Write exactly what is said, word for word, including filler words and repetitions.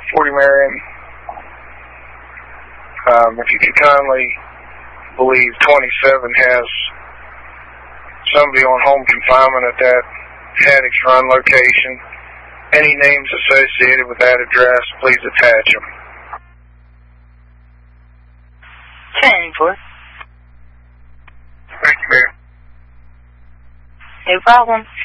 forty Marion. Um, if you could kindly believe twenty-seven has somebody on home confinement at that Haddix Run location. Any names associated with that address, please attach them. ten four. Thank you, ma'am. No problem.